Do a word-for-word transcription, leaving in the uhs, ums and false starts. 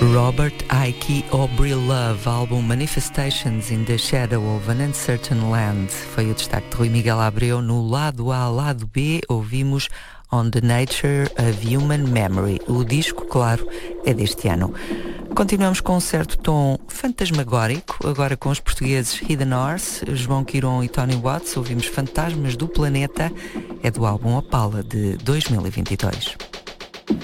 Robert Icke Aubrey Love, álbum Manifestations in the Shadow of an Uncertain Land. Foi o destaque de Rui Miguel Abreu. No lado A, lado B, ouvimos On the Nature of Human Memory. O disco, claro, é deste ano. Continuamos com um certo tom fantasmagórico, agora com os portugueses Hidden Horse, João Quiron e Tony Watts. Ouvimos Fantasmas do Planeta, é do álbum Opala de dois mil e vinte e dois.